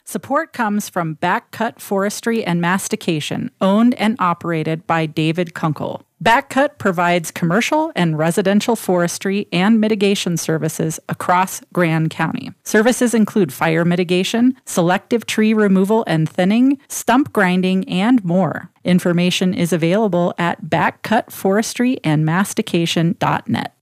Support comes from Backcut Forestry and Mastication, owned and operated by David Kunkel. Backcut provides commercial and residential forestry and mitigation services across Grand County. Services include fire mitigation, selective tree removal and thinning, stump grinding, and more. Information is available at backcutforestryandmastication.net.